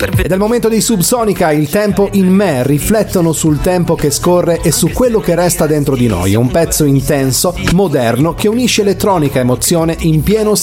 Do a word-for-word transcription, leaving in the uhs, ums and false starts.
Ed è il momento di Subsonica, il tempo in me, riflettono sul tempo che scorre e su quello che resta dentro di noi. È un pezzo intenso, moderno, che unisce elettronica e emozione in pieno